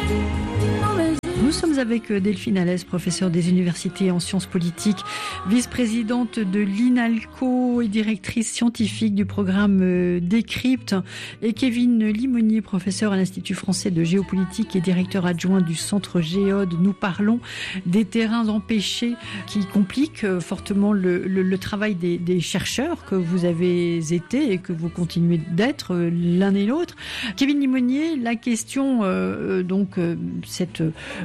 Nous sommes avec Delphine Allès, professeure des universités en sciences politiques, vice-présidente de l'INALCO et directrice scientifique du programme Décrypte, et Kevin Limonier, professeur à l'Institut français de géopolitique et directeur adjoint du Centre Géode. Nous parlons des terrains empêchés qui compliquent fortement le travail des chercheurs que vous avez été et que vous continuez d'être l'un et l'autre. Kevin Limonier, la question, cette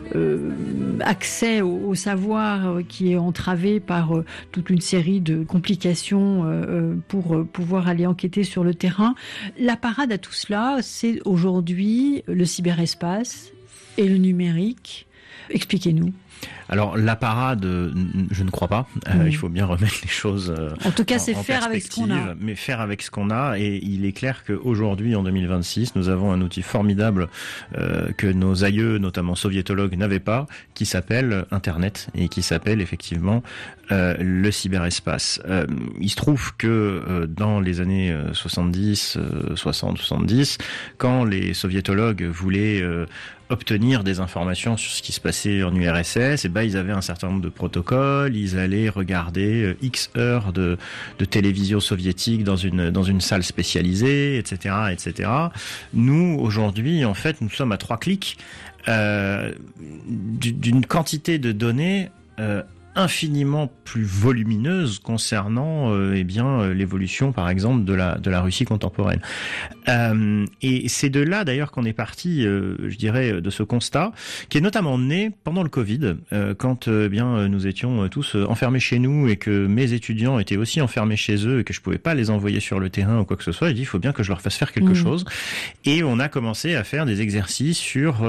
accès au savoir qui est entravé par toute une série de complications pour pouvoir aller enquêter sur le terrain. La parade à tout cela, c'est aujourd'hui le cyberespace et le numérique. Expliquez-nous. Alors la parade, je ne crois pas. Il faut bien remettre les choses en tout cas, c'est en faire avec ce qu'on a. Mais faire avec ce qu'on a. Et il est clair qu'aujourd'hui, en 2026, nous avons un outil formidable que nos aïeux, notamment soviétologues, n'avaient pas, qui s'appelle Internet et qui s'appelle effectivement le cyberespace. Il se trouve que dans les années 70, quand les soviétologues voulaient obtenir des informations sur ce qui se passait en URSS, ils avaient un certain nombre de protocoles, ils allaient regarder X heures de télévision soviétique dans une salle spécialisée, etc., etc. Nous, aujourd'hui, en fait, nous sommes à 3 clics d'une quantité de données infiniment plus volumineuse concernant l'évolution par exemple de la Russie contemporaine. Et c'est de là d'ailleurs qu'on est parti, je dirais, de ce constat qui est notamment né pendant le Covid, quand nous étions tous enfermés chez nous et que mes étudiants étaient aussi enfermés chez eux et que je pouvais pas les envoyer sur le terrain ou quoi que ce soit. J'ai dit il faut bien que je leur fasse faire quelque chose, et on a commencé à faire des exercices sur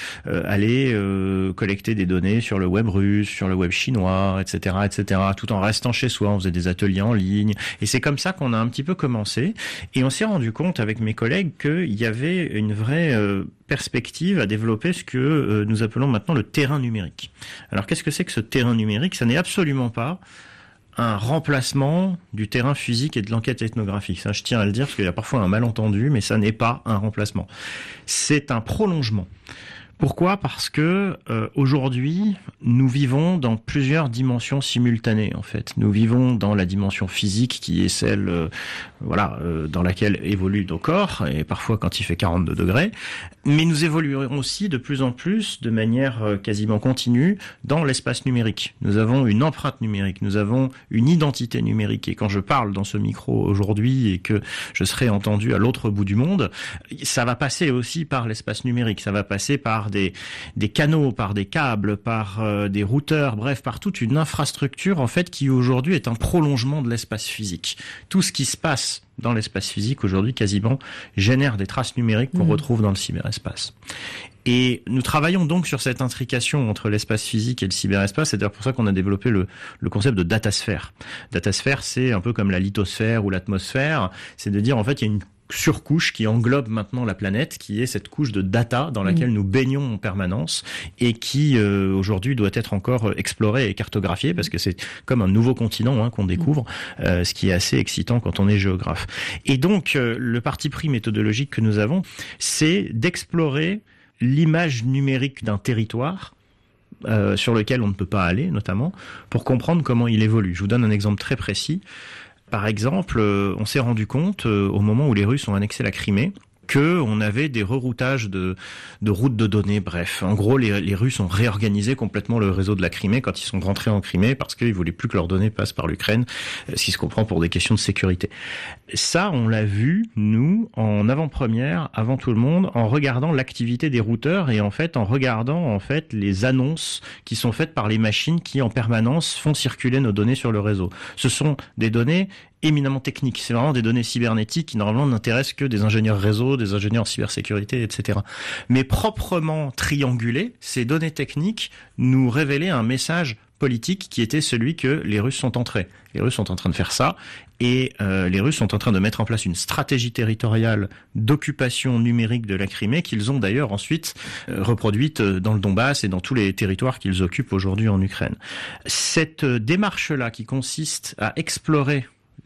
aller collecter des données sur le web russe, sur le web chinois, etc., tout en restant chez soi. On faisait des ateliers en ligne, et c'est comme ça qu'on a un petit peu commencé, et on s'est rendu compte avec mes collègues qu'il y avait une vraie perspective à développer ce que nous appelons maintenant le terrain numérique. Alors qu'est-ce que c'est que ce terrain numérique ? Ça n'est absolument pas un remplacement du terrain physique et de l'enquête ethnographique. Ça, je tiens à le dire, parce qu'il y a parfois un malentendu, mais ça n'est pas un remplacement. C'est un prolongement. Pourquoi ? Parce que aujourd'hui, nous vivons dans plusieurs dimensions simultanées. En fait, nous vivons dans la dimension physique, qui est celle, dans laquelle évoluent nos corps, et parfois quand il fait 42 degrés. Mais nous évoluerons aussi de plus en plus, de manière quasiment continue, dans l'espace numérique. Nous avons une empreinte numérique, nous avons une identité numérique. Et quand je parle dans ce micro aujourd'hui et que je serai entendu à l'autre bout du monde, ça va passer aussi par l'espace numérique. Ça va passer par des canaux, par des câbles, par des routeurs, bref, par toute une infrastructure en fait qui aujourd'hui est un prolongement de l'espace physique. Tout ce qui se passe dans l'espace physique aujourd'hui quasiment génère des traces numériques qu'on retrouve dans le cyberespace. Et nous travaillons donc sur cette intrication entre l'espace physique et le cyberespace. C'est d'ailleurs pour ça qu'on a développé le concept de datasphère. Datasphère, c'est un peu comme la lithosphère ou l'atmosphère. C'est de dire en fait il y a une surcouche qui englobe maintenant la planète, qui est cette couche de data dans laquelle nous baignons en permanence et qui aujourd'hui doit être encore explorée et cartographiée, parce que c'est comme un nouveau continent qu'on découvre, ce qui est assez excitant quand on est géographe. Et donc le parti pris méthodologique que nous avons, c'est d'explorer l'image numérique d'un territoire sur lequel on ne peut pas aller, notamment, pour comprendre comment il évolue. Je vous donne un exemple très précis. Par exemple, on s'est rendu compte, au moment où les Russes ont annexé la Crimée, qu'on avait des reroutages de routes de données. Bref, en gros, les Russes ont réorganisé complètement le réseau de la Crimée quand ils sont rentrés en Crimée, parce qu'ils voulaient plus que leurs données passent par l'Ukraine, ce qui se comprend pour des questions de sécurité. Ça, on l'a vu, nous, en avant-première, avant tout le monde, en regardant l'activité des routeurs et en fait, en regardant en fait les annonces qui sont faites par les machines qui, en permanence, font circuler nos données sur le réseau. Ce sont des données éminemment techniques. C'est vraiment des données cybernétiques qui normalement n'intéressent que des ingénieurs réseau, des ingénieurs en cybersécurité, etc. Mais proprement triangulées, ces données techniques nous révélaient un message politique qui était celui que les Russes sont entrés. Les Russes sont en train de faire ça, et les Russes sont en train de mettre en place une stratégie territoriale d'occupation numérique de la Crimée qu'ils ont d'ailleurs ensuite reproduite dans le Donbass et dans tous les territoires qu'ils occupent aujourd'hui en Ukraine. Cette démarche-là qui consiste à explorer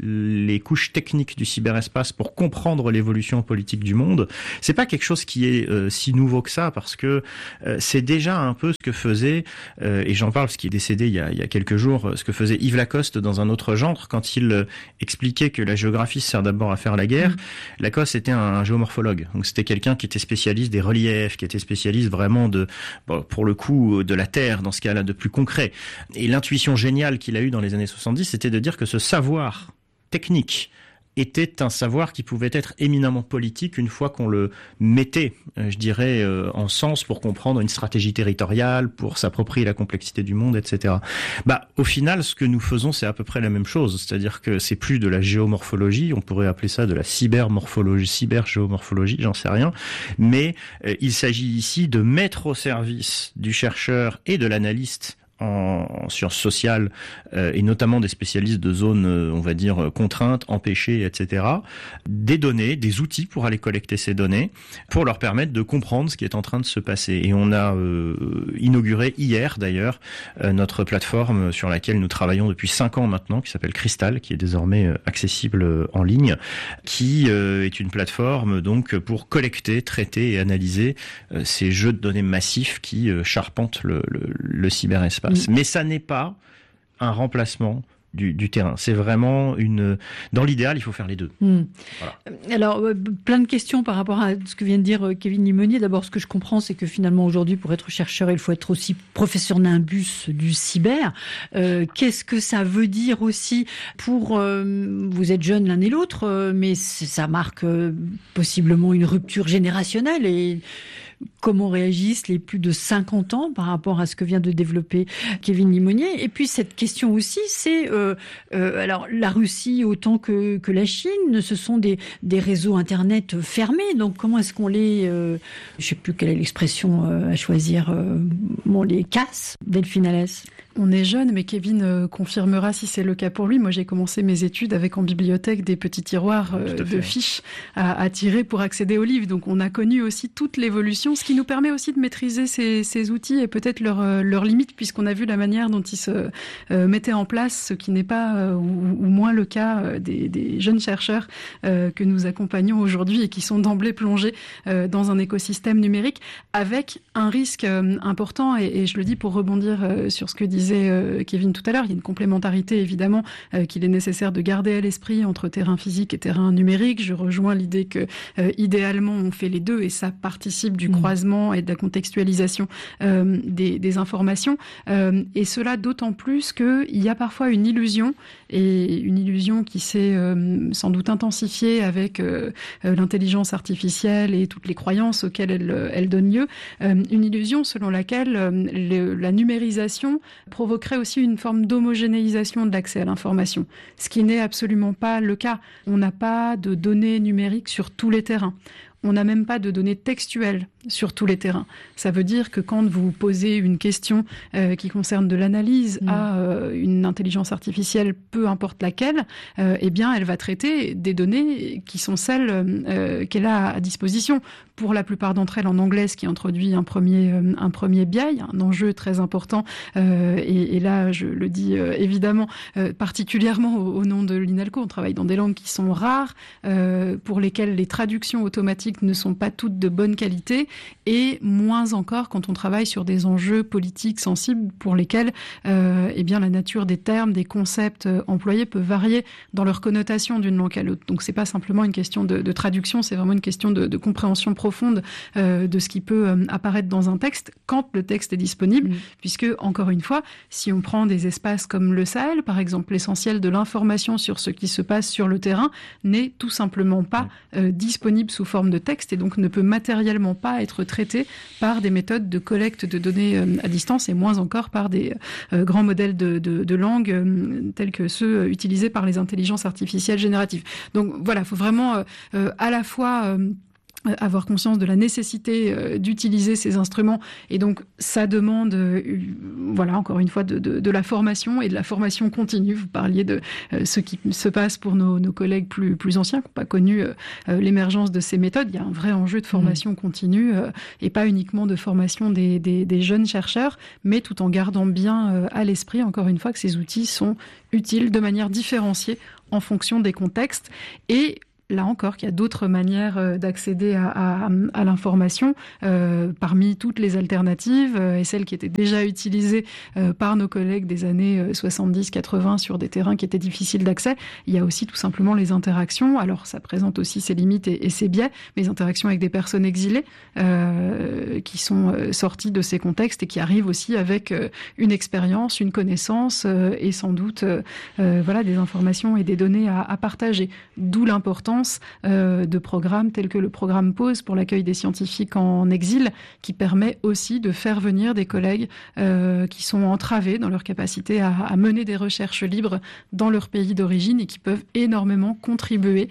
les couches techniques du cyberespace pour comprendre l'évolution politique du monde, c'est pas quelque chose qui est si nouveau que ça, parce que c'est déjà un peu ce que faisait, et j'en parle parce qu'il est décédé il y a quelques jours, ce que faisait Yves Lacoste dans un autre genre, quand il expliquait que la géographie sert d'abord à faire la guerre. Lacoste était un géomorphologue, donc c'était quelqu'un qui était spécialiste des reliefs, qui était spécialiste vraiment pour le coup, de la Terre, dans ce cas-là, de plus concret. Et l'intuition géniale qu'il a eue dans les années 70, c'était de dire que ce savoir technique était un savoir qui pouvait être éminemment politique une fois qu'on le mettait, je dirais, en sens pour comprendre une stratégie territoriale, pour s'approprier la complexité du monde, etc. Au final, ce que nous faisons, c'est à peu près la même chose. C'est-à-dire que c'est plus de la géomorphologie, on pourrait appeler ça de la cybermorphologie, cybergéomorphologie, j'en sais rien. Mais il s'agit ici de mettre au service du chercheur et de l'analyste en sciences sociales, et notamment des spécialistes de zones, on va dire, contraintes, empêchées, etc., des données, des outils pour aller collecter ces données, pour leur permettre de comprendre ce qui est en train de se passer. Et on a inauguré hier, d'ailleurs, notre plateforme sur laquelle nous travaillons depuis 5 ans maintenant, qui s'appelle Crystal, qui est désormais accessible en ligne, qui est une plateforme donc pour collecter, traiter et analyser ces jeux de données massifs qui charpentent le cyberespace. Mais ça n'est pas un remplacement du terrain. C'est vraiment dans l'idéal, il faut faire les deux. Voilà. Alors, plein de questions par rapport à ce que vient de dire Kevin Limonier. D'abord, ce que je comprends, c'est que finalement, aujourd'hui, pour être chercheur, il faut être aussi professeur nimbus du cyber. Qu'est-ce que ça veut dire aussi pour... vous êtes jeunes l'un et l'autre, mais ça marque possiblement une rupture générationnelle. Et comment réagissent les plus de 50 ans par rapport à ce que vient de développer Kevin Limonier. Et puis cette question aussi, c'est alors la Russie autant que la Chine, ce sont des réseaux Internet fermés. Donc comment est-ce qu'on les, je ne sais plus quelle est l'expression à choisir, on les casse, Delphine Alès? On est jeune, mais Kevin confirmera si c'est le cas pour lui. Moi, j'ai commencé mes études avec en bibliothèque des petits tiroirs de fiches à tirer pour accéder aux livres. Donc, on a connu aussi toute l'évolution, ce qui nous permet aussi de maîtriser ces outils et peut-être leurs limites, puisqu'on a vu la manière dont ils se mettaient en place, ce qui n'est pas ou moins le cas des jeunes chercheurs que nous accompagnons aujourd'hui et qui sont d'emblée plongés dans un écosystème numérique avec un risque important. Et je le dis pour rebondir sur ce que disait Kevin tout à l'heure, il y a une complémentarité évidemment qu'il est nécessaire de garder à l'esprit entre terrain physique et terrain numérique. Je rejoins l'idée que idéalement on fait les deux et ça participe du croisement et de la contextualisation des informations. Et cela d'autant plus qu'il y a parfois une illusion, et une illusion qui s'est sans doute intensifiée avec l'intelligence artificielle et toutes les croyances auxquelles elle donne lieu, une illusion selon laquelle la numérisation provoquerait aussi une forme d'homogénéisation de l'accès à l'information, ce qui n'est absolument pas le cas. On n'a pas de données numériques sur tous les terrains. On n'a même pas de données textuelles sur tous les terrains. Ça veut dire que quand vous posez une question qui concerne de l'analyse à une intelligence artificielle, peu importe laquelle, eh bien, elle va traiter des données qui sont celles qu'elle a à disposition. Pour la plupart d'entre elles en anglais, ce qui introduit un premier biais, un enjeu très important. Et là, je le dis évidemment, particulièrement au nom de l'INALCO, on travaille dans des langues qui sont rares, pour lesquelles les traductions automatiques ne sont pas toutes de bonne qualité, et moins encore quand on travaille sur des enjeux politiques sensibles pour lesquels eh bien, la nature des termes, des concepts employés peut varier dans leur connotation d'une langue à l'autre. Donc c'est pas simplement une question de traduction, c'est vraiment une question de compréhension profonde de ce qui peut apparaître dans un texte quand le texte est disponible, puisque, encore une fois, si on prend des espaces comme le Sahel, par exemple, l'essentiel de l'information sur ce qui se passe sur le terrain n'est tout simplement pas disponible sous forme de texte et donc ne peut matériellement pas être traité par des méthodes de collecte de données à distance et moins encore par des grands modèles de langue tels que ceux utilisés par les intelligences artificielles génératives. Donc voilà, il faut vraiment à la fois avoir conscience de la nécessité d'utiliser ces instruments et donc ça demande voilà encore une fois de la formation et de la formation continue. Vous parliez de ce qui se passe pour nos collègues plus anciens qui n'ont pas connu l'émergence de ces méthodes. Il y a un vrai enjeu de formation continue et pas uniquement de formation des jeunes chercheurs, mais tout en gardant bien à l'esprit encore une fois que ces outils sont utiles de manière différenciée en fonction des contextes et là encore, qu'il y a d'autres manières d'accéder à l'information parmi toutes les alternatives et celles qui étaient déjà utilisées par nos collègues des années 70-80 sur des terrains qui étaient difficiles d'accès. Il y a aussi tout simplement les interactions. Alors, ça présente aussi ses limites et ses biais, mais les interactions avec des personnes exilées qui sont sorties de ces contextes et qui arrivent aussi avec une expérience, une connaissance et sans doute des informations et des données à partager. D'où l'importance de programmes tels que le programme PAUSE pour l'accueil des scientifiques en exil, qui permet aussi de faire venir des collègues qui sont entravés dans leur capacité à mener des recherches libres dans leur pays d'origine et qui peuvent énormément contribuer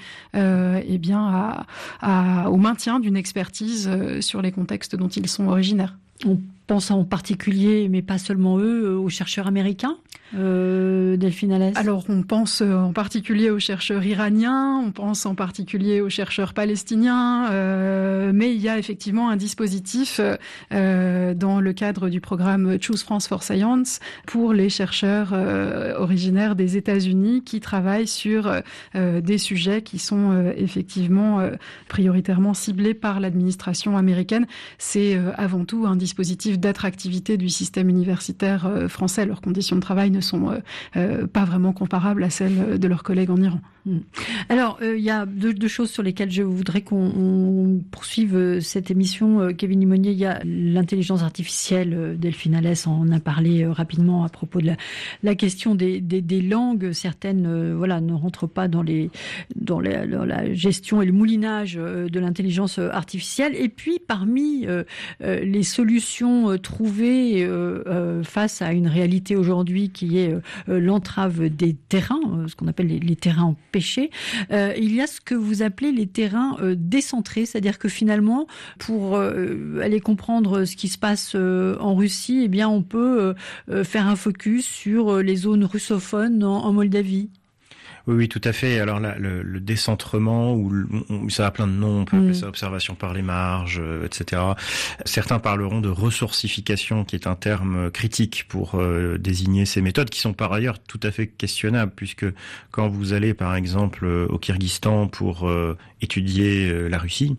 au maintien d'une expertise sur les contextes dont ils sont originaires. On pense en particulier, mais pas seulement eux, aux chercheurs américains, Delphine Alès. Alors, on pense en particulier aux chercheurs iraniens, on pense en particulier aux chercheurs palestiniens, mais il y a effectivement un dispositif dans le cadre du programme Choose France for Science pour les chercheurs originaires des États-Unis qui travaillent sur des sujets qui sont effectivement prioritairement ciblés par l'administration américaine. C'est avant tout un dispositif d'attractivité du système universitaire français. Leurs conditions de travail ne sont pas vraiment comparables à celles de leurs collègues en Iran. Alors, il y a deux choses sur lesquelles je voudrais qu'on poursuive cette émission. Kevin Limonier, il y a l'intelligence artificielle. Delphine Alès en a parlé rapidement à propos de la question des langues. Certaines ne rentrent pas dans la gestion et le moulinage de l'intelligence artificielle. Et puis, parmi les solutions trouvées face à une réalité aujourd'hui qui est l'entrave des terrains, ce qu'on appelle les terrains empêchés, il y a ce que vous appelez les terrains décentrés, c'est-à-dire que finalement, pour aller comprendre ce qui se passe en Russie, eh bien, on peut faire un focus sur les zones russophones en Moldavie. Oui, tout à fait. Alors là, le décentrement, ça a plein de noms, on peut appeler ça observation par les marges, etc. Certains parleront de ressourcification, qui est un terme critique pour désigner ces méthodes, qui sont par ailleurs tout à fait questionnables, puisque quand vous allez, par exemple, au Kyrgyzstan pour étudier la Russie,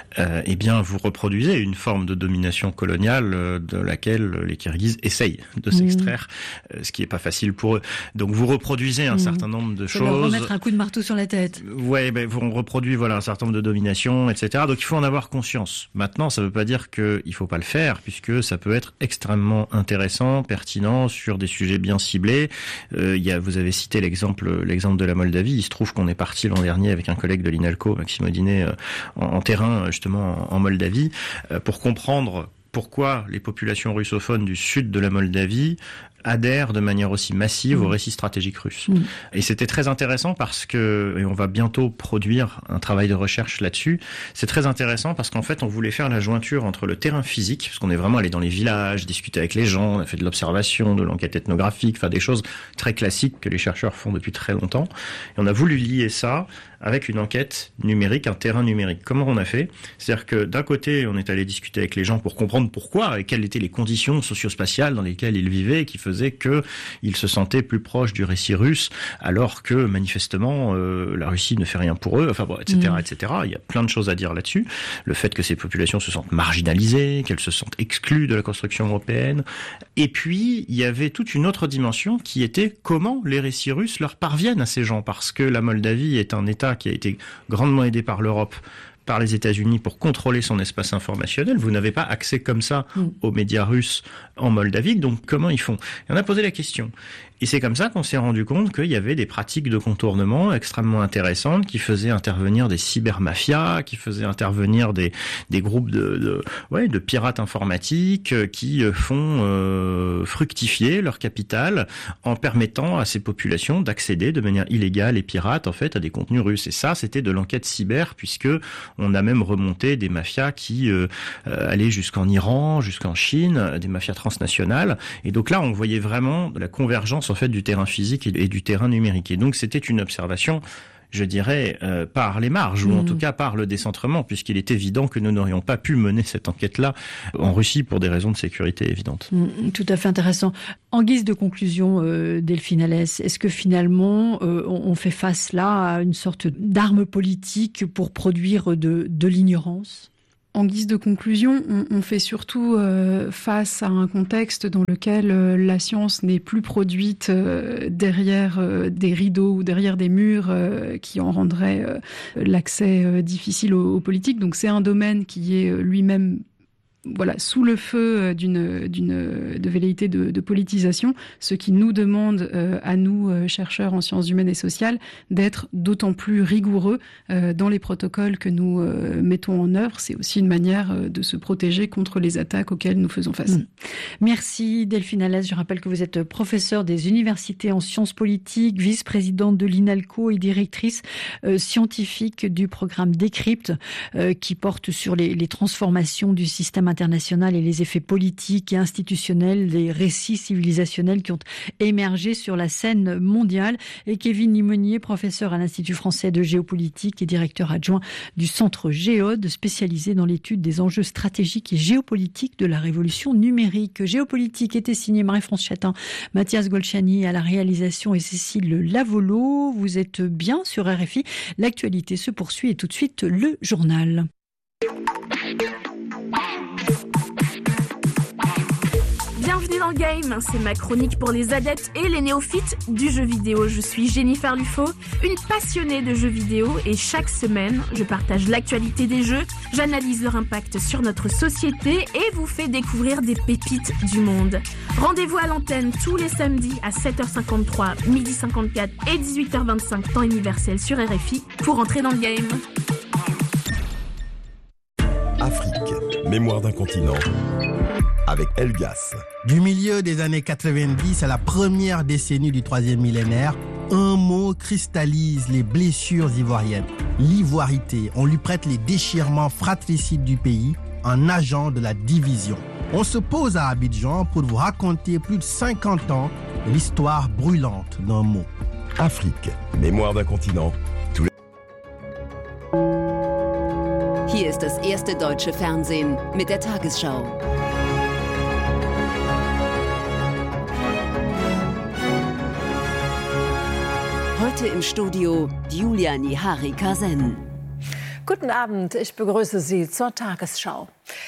eh bien, vous reproduisez une forme de domination coloniale de laquelle les Kirghizes essayent de s'extraire, ce qui est pas facile pour eux. Donc, vous reproduisez un certain nombre de choses. Remettre un coup de marteau sur la tête. Ouais, on reproduit un certain nombre de dominations, etc. Donc il faut en avoir conscience. Maintenant, ça ne veut pas dire qu'il faut pas le faire, puisque ça peut être extrêmement intéressant, pertinent sur des sujets bien ciblés. Vous avez cité l'exemple de la Moldavie. Il se trouve qu'on est parti l'an dernier avec un collègue de l'INALCO, Maxime Audinet, en terrain justement en Moldavie, pour comprendre pourquoi les populations russophones du sud de la Moldavie adhèrent de manière aussi massive au récit stratégique russe. Et c'était très intéressant parce que, et on va bientôt produire un travail de recherche là-dessus, c'est très intéressant parce qu'en fait on voulait faire la jointure entre le terrain physique, parce qu'on est vraiment allé dans les villages, discuter avec les gens, on a fait de l'observation, de l'enquête ethnographique, des choses très classiques que les chercheurs font depuis très longtemps, et on a voulu lier ça avec une enquête numérique, un terrain numérique. Comment on a fait? C'est-à-dire que d'un côté, on est allé discuter avec les gens pour comprendre pourquoi et quelles étaient les conditions socio-spatiales dans lesquelles ils vivaient, qui faisaient qu'ils se sentaient plus proches du récit russe, alors que manifestement la Russie ne fait rien pour eux, etc., etc. Il y a plein de choses à dire là-dessus. Le fait que ces populations se sentent marginalisées, qu'elles se sentent exclues de la construction européenne. Et puis, il y avait toute une autre dimension qui était comment les récits russes leur parviennent à ces gens, parce que la Moldavie est un État qui a été grandement aidé par l'Europe, par les États-Unis pour contrôler son espace informationnel. Vous n'avez pas accès comme ça aux médias russes en Moldavie, donc comment ils font? Et on a posé la question. Et c'est comme ça qu'on s'est rendu compte qu'il y avait des pratiques de contournement extrêmement intéressantes qui faisaient intervenir des cybermafias, qui faisaient intervenir des groupes de pirates informatiques qui font fructifier leur capital en permettant à ces populations d'accéder de manière illégale et pirate en fait à des contenus russes. Et ça, c'était de l'enquête cyber, puisque on a même remonté des mafias qui allaient jusqu'en Iran, jusqu'en Chine, des mafias transnationales. Et donc là, on voyait vraiment la convergence en fait du terrain physique et du terrain numérique. Et donc c'était une observation je dirais, par les marges, ou en tout cas par le décentrement, puisqu'il est évident que nous n'aurions pas pu mener cette enquête-là en Russie pour des raisons de sécurité évidentes. Tout à fait intéressant. En guise de conclusion, Delphine Alès, est-ce que finalement on fait face là à une sorte d'arme politique pour produire de l'ignorance ? En guise de conclusion, on fait surtout face à un contexte dans lequel la science n'est plus produite derrière des rideaux ou derrière des murs qui en rendraient l'accès difficile aux politiques. Donc c'est un domaine qui est lui-même sous le feu de velléité de politisation, ce qui nous demande à nous, chercheurs en sciences humaines et sociales, d'être d'autant plus rigoureux dans les protocoles que nous mettons en œuvre. C'est aussi une manière de se protéger contre les attaques auxquelles nous faisons face. Merci Delphine Alès. Je rappelle que vous êtes professeure des universités en sciences politiques, vice-présidente de l'INALCO et directrice scientifique du programme Décrypte qui porte sur les transformations du système international et les effets politiques et institutionnels des récits civilisationnels qui ont émergé sur la scène mondiale. Et Kevin Limonier, professeur à l'Institut français de géopolitique et directeur adjoint du Centre Géode, spécialisé dans l'étude des enjeux stratégiques et géopolitiques de la révolution numérique. Géopolitique était signé Marie-France Chatin, Mathias Golchani à la réalisation et Cécile Lavolo. Vous êtes bien sur RFI. L'actualité se poursuit et tout de suite le journal. Bienvenue dans le game, c'est ma chronique pour les adeptes et les néophytes du jeu vidéo. Je suis Jennifer Lufo, une passionnée de jeux vidéo et chaque semaine, je partage l'actualité des jeux, j'analyse leur impact sur notre société et vous fais découvrir des pépites du monde. Rendez-vous à l'antenne tous les samedis à 7h53, 12h54 et 18h25 temps universel sur RFI pour entrer dans le game. Afrique, mémoire d'un continent, avec Elgas. Du milieu des années 90 à la première décennie du troisième millénaire, un mot cristallise les blessures ivoiriennes. L'ivoirité. On lui prête les déchirements fratricides du pays, un agent de la division. On se pose à Abidjan pour vous raconter plus de 50 ans de l'histoire brûlante d'un mot. Afrique, mémoire d'un continent. Hier ist das erste deutsche Fernsehen mit der Tagesschau. Heute im Studio Julia Nihari-Kasen. Guten Abend, ich begrüße Sie zur Tagesschau.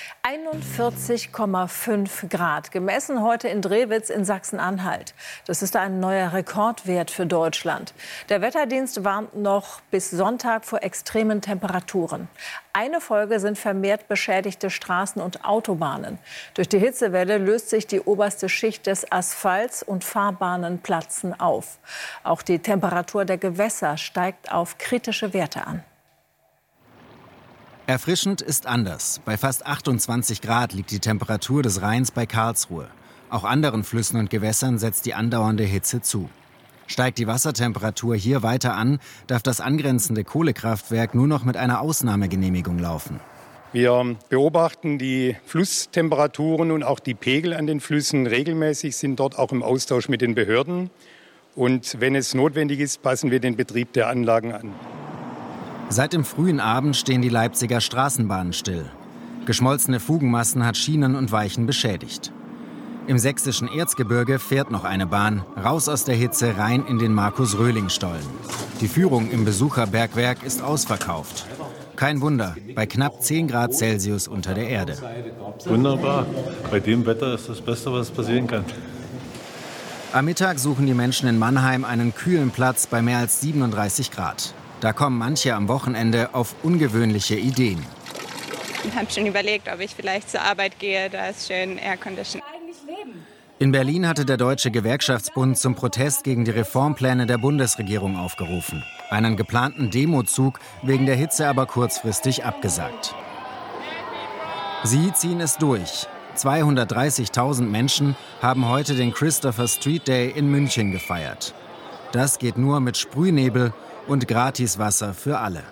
41,5 Grad, gemessen heute in Drewitz in Sachsen-Anhalt. Das ist ein neuer Rekordwert für Deutschland. Der Wetterdienst warnt noch bis Sonntag vor extremen Temperaturen. Eine Folge sind vermehrt beschädigte Straßen und Autobahnen. Durch die Hitzewelle löst sich die oberste Schicht des Asphalts und Fahrbahnen platzen auf. Auch die Temperatur der Gewässer steigt auf kritische Werte an. Erfrischend ist anders. Bei fast 28 Grad liegt die Temperatur des Rheins bei Karlsruhe. Auch anderen Flüssen und Gewässern setzt die andauernde Hitze zu. Steigt die Wassertemperatur hier weiter an, darf das angrenzende Kohlekraftwerk nur noch mit einer Ausnahmegenehmigung laufen. Wir beobachten die Flusstemperaturen und auch die Pegel an den Flüssen regelmäßig, sind dort auch im Austausch mit den Behörden. Und wenn es notwendig ist, passen wir den Betrieb der Anlagen an. Seit dem frühen Abend stehen die Leipziger Straßenbahnen still. Geschmolzene Fugenmassen hat Schienen und Weichen beschädigt. Im sächsischen Erzgebirge fährt noch eine Bahn, raus aus der Hitze, rein in den Markus-Röhling-Stollen. Die Führung im Besucherbergwerk ist ausverkauft. Kein Wunder, bei knapp 10 Grad Celsius unter der Erde. Wunderbar, bei dem Wetter ist das Beste, was passieren kann. Am Mittag suchen die Menschen in Mannheim einen kühlen Platz bei mehr als 37 Grad. Da kommen manche am Wochenende auf ungewöhnliche Ideen. Ich habe schon überlegt, ob ich vielleicht zur Arbeit gehe, da ist schön Aircondition. In Berlin hatte der Deutsche Gewerkschaftsbund zum Protest gegen die Reformpläne der Bundesregierung aufgerufen. Einen geplanten Demozug wegen der Hitze aber kurzfristig abgesagt. Sie ziehen es durch. 230.000 Menschen haben heute den Christopher Street Day in München gefeiert. Das geht nur mit Sprühnebel und Gratiswasser für alle.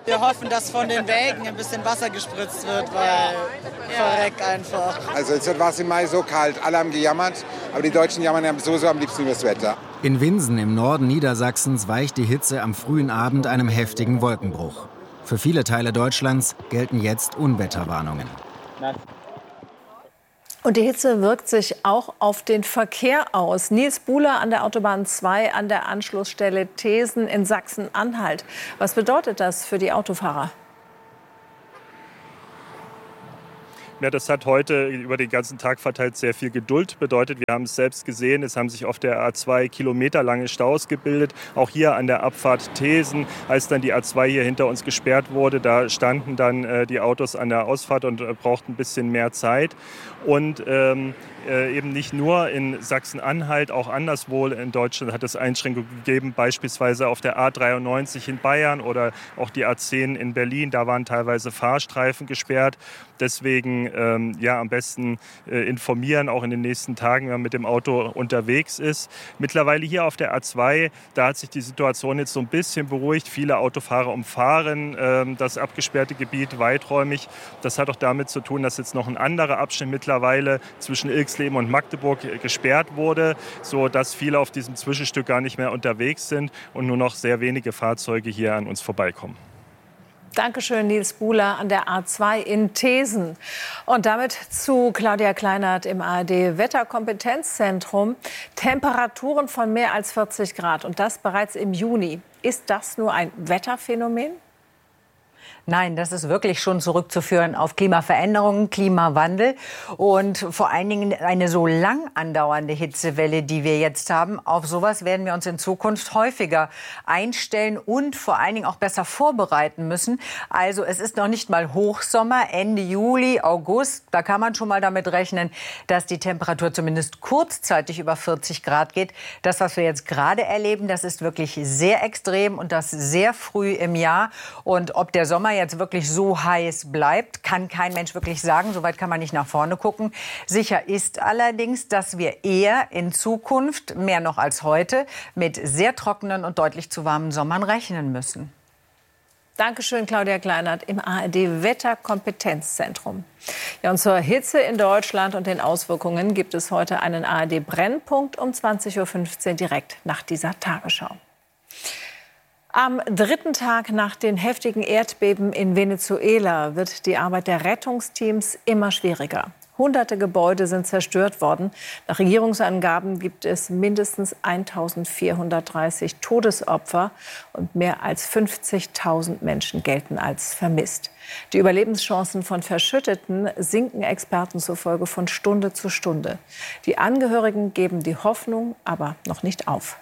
Wir hoffen, dass von den Wägen ein bisschen Wasser gespritzt wird, weil verreck einfach. Also jetzt war es im Mai so kalt, alle haben gejammert, aber die Deutschen jammern ja sowieso am liebsten über das Wetter. In Winsen im Norden Niedersachsens weicht die Hitze am frühen Abend einem heftigen Wolkenbruch. Für viele Teile Deutschlands gelten jetzt Unwetterwarnungen. Und die Hitze wirkt sich auch auf den Verkehr aus. Nils Buhler an der Autobahn 2 an der Anschlussstelle Thesen in Sachsen-Anhalt. Was bedeutet das für die Autofahrer? Ja, das hat heute über den ganzen Tag verteilt sehr viel Geduld bedeutet. Wir haben es selbst gesehen, es haben sich auf der A2 kilometerlange Staus gebildet. Auch hier an der Abfahrt Thesen, als dann die A2 hier hinter uns gesperrt wurde, da standen dann die Autos an der Ausfahrt und brauchten ein bisschen mehr Zeit. Und eben nicht nur in Sachsen-Anhalt, auch anderswo in Deutschland hat es Einschränkungen gegeben, beispielsweise auf der A93 in Bayern oder auch die A10 in Berlin. Da waren teilweise Fahrstreifen gesperrt. Deswegen am besten informieren, auch in den nächsten Tagen, wenn man mit dem Auto unterwegs ist. Mittlerweile hier auf der A2, da hat sich die Situation jetzt so ein bisschen beruhigt. Viele Autofahrer umfahren das abgesperrte Gebiet weiträumig. Das hat auch damit zu tun, dass jetzt noch ein anderer Abschnitt mittlerweile zwischen Ilksleben und Magdeburg gesperrt wurde, sodass viele auf diesem Zwischenstück gar nicht mehr unterwegs sind und nur noch sehr wenige Fahrzeuge hier an uns vorbeikommen. Dankeschön, Nils Buhler an der A2 in Thesen. Und damit zu Claudia Kleinert im ARD-Wetterkompetenzzentrum. Temperaturen von mehr als 40 Grad und das bereits im Juni. Ist das nur ein Wetterphänomen? Nein, das ist wirklich schon zurückzuführen auf Klimaveränderungen, Klimawandel und vor allen Dingen eine so lang andauernde Hitzewelle, die wir jetzt haben. Auf sowas werden wir uns in Zukunft häufiger einstellen und vor allen Dingen auch besser vorbereiten müssen. Also es ist noch nicht mal Hochsommer, Ende Juli, August. Da kann man schon mal damit rechnen, dass die Temperatur zumindest kurzzeitig über 40 Grad geht. Das, was wir jetzt gerade erleben, das ist wirklich sehr extrem und das sehr früh im Jahr. Und ob der Sommer jetzt wirklich so heiß bleibt, kann kein Mensch wirklich sagen. Soweit kann man nicht nach vorne gucken. Sicher ist allerdings, dass wir eher in Zukunft, mehr noch als heute, mit sehr trockenen und deutlich zu warmen Sommern rechnen müssen. Dankeschön, Claudia Kleinert im ARD-Wetterkompetenzzentrum. Ja, und zur Hitze in Deutschland und den Auswirkungen gibt es heute einen ARD-Brennpunkt um 20.15 Uhr direkt nach dieser Tagesschau. Am dritten Tag nach den heftigen Erdbeben in Venezuela wird die Arbeit der Rettungsteams immer schwieriger. Hunderte Gebäude sind zerstört worden. Nach Regierungsangaben gibt es mindestens 1.430 Todesopfer und mehr als 50.000 Menschen gelten als vermisst. Die Überlebenschancen von Verschütteten sinken Experten zufolge von Stunde zu Stunde. Die Angehörigen geben die Hoffnung aber noch nicht auf.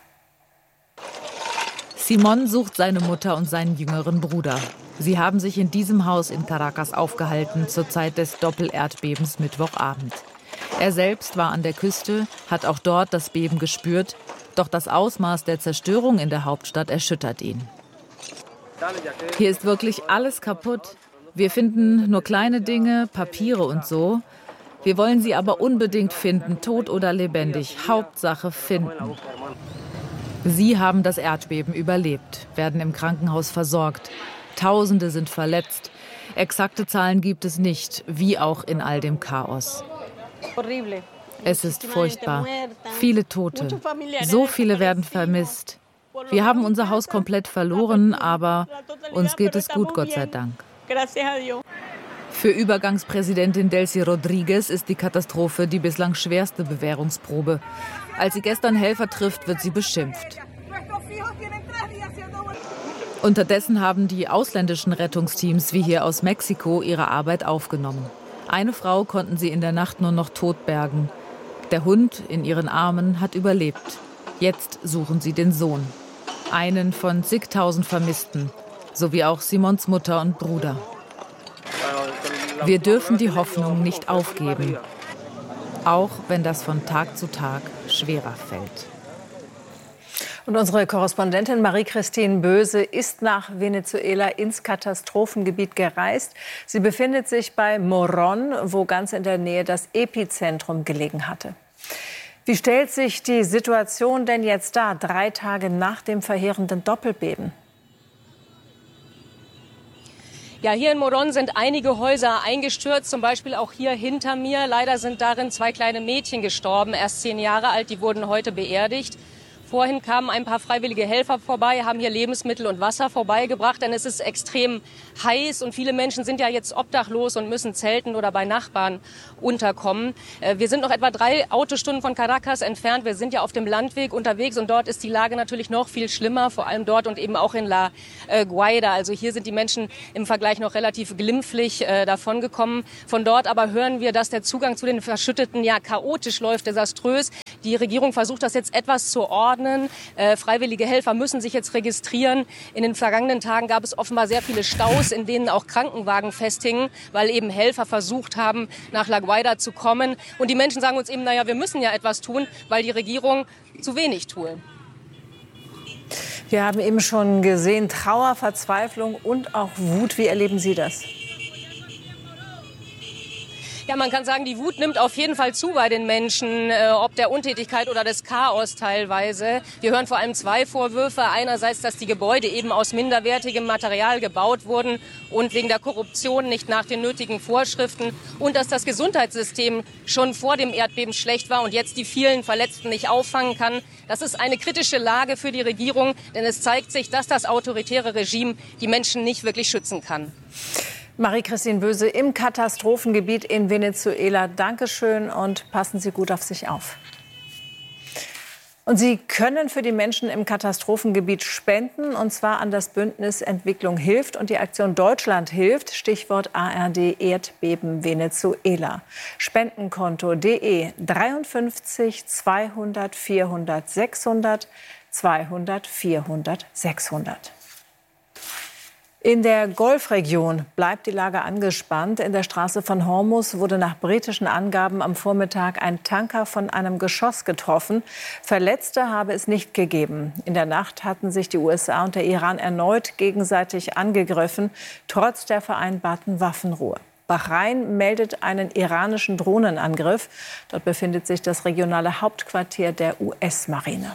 Simon sucht seine Mutter und seinen jüngeren Bruder. Sie haben sich in diesem Haus in Caracas aufgehalten zur Zeit des Doppelerdbebens Mittwochabend. Er selbst war an der Küste, hat auch dort das Beben gespürt. Doch das Ausmaß der Zerstörung in der Hauptstadt erschüttert ihn. Hier ist wirklich alles kaputt. Wir finden nur kleine Dinge, Papiere und so. Wir wollen sie aber unbedingt finden, tot oder lebendig. Hauptsache finden. Sie haben das Erdbeben überlebt, werden im Krankenhaus versorgt. Tausende sind verletzt. Exakte Zahlen gibt es nicht, wie auch in all dem Chaos. Es ist furchtbar. Viele Tote. So viele werden vermisst. Wir haben unser Haus komplett verloren, aber uns geht es gut, Gott sei Dank. Für Übergangspräsidentin Delcy Rodriguez ist die Katastrophe die bislang schwerste Bewährungsprobe. Als sie gestern Helfer trifft, wird sie beschimpft. Unterdessen haben die ausländischen Rettungsteams wie hier aus Mexiko ihre Arbeit aufgenommen. Eine Frau konnten sie in der Nacht nur noch tot bergen. Der Hund in ihren Armen hat überlebt. Jetzt suchen sie den Sohn. Einen von zigtausend Vermissten, sowie auch Simons Mutter und Bruder. Wir dürfen die Hoffnung nicht aufgeben, auch wenn das von Tag zu Tag schwerer fällt. Und unsere Korrespondentin Marie-Christine Böse ist nach Venezuela ins Katastrophengebiet gereist. Sie befindet sich bei Morón, wo ganz in der Nähe das Epizentrum gelegen hatte. Wie stellt sich die Situation denn jetzt dar, 3 Tage nach dem verheerenden Doppelbeben? Ja, hier in Morón sind einige Häuser eingestürzt, zum Beispiel auch hier hinter mir. Leider sind darin 2 kleine Mädchen gestorben, erst 10 Jahre alt, die wurden heute beerdigt. Vorhin kamen ein paar freiwillige Helfer vorbei, haben hier Lebensmittel und Wasser vorbeigebracht, denn es ist extrem heiß und viele Menschen sind ja jetzt obdachlos und müssen zelten oder bei Nachbarn unterkommen. Wir sind noch etwa 3 Autostunden von Caracas entfernt. Wir sind ja auf dem Landweg unterwegs und dort ist die Lage natürlich noch viel schlimmer, vor allem dort und eben auch in La Guaira. Also hier sind die Menschen im Vergleich noch relativ glimpflich davongekommen. Von dort aber hören wir, dass der Zugang zu den Verschütteten ja chaotisch läuft, desaströs. Die Regierung versucht das jetzt etwas zu ordnen. Freiwillige Helfer müssen sich jetzt registrieren. In den vergangenen Tagen gab es offenbar sehr viele Staus, in denen auch Krankenwagen festhingen, weil eben Helfer versucht haben, nach La Guaira zu kommen. Und die Menschen sagen uns eben, naja, wir müssen ja etwas tun, weil die Regierung zu wenig tue. Wir haben eben schon gesehen, Trauer, Verzweiflung und auch Wut. Wie erleben Sie das? Ja, man kann sagen, die Wut nimmt auf jeden Fall zu bei den Menschen, ob der Untätigkeit oder des Chaos teilweise. Wir hören vor allem 2 Vorwürfe. Einerseits, dass die Gebäude eben aus minderwertigem Material gebaut wurden und wegen der Korruption nicht nach den nötigen Vorschriften. Und dass das Gesundheitssystem schon vor dem Erdbeben schlecht war und jetzt die vielen Verletzten nicht auffangen kann. Das ist eine kritische Lage für die Regierung, denn es zeigt sich, dass das autoritäre Regime die Menschen nicht wirklich schützen kann. Marie-Christine Böse im Katastrophengebiet in Venezuela. Dankeschön und passen Sie gut auf sich auf. Und Sie können für die Menschen im Katastrophengebiet spenden, und zwar an das Bündnis Entwicklung hilft und die Aktion Deutschland hilft. Stichwort ARD Erdbeben Venezuela. Spendenkonto.de 53 200 400 600 200 400 600. In der Golfregion bleibt die Lage angespannt. In der Straße von Hormuz wurde nach britischen Angaben am Vormittag ein Tanker von einem Geschoss getroffen. Verletzte habe es nicht gegeben. In der Nacht hatten sich die USA und der Iran erneut gegenseitig angegriffen, trotz der vereinbarten Waffenruhe. Bahrain meldet einen iranischen Drohnenangriff. Dort befindet sich das regionale Hauptquartier der US-Marine.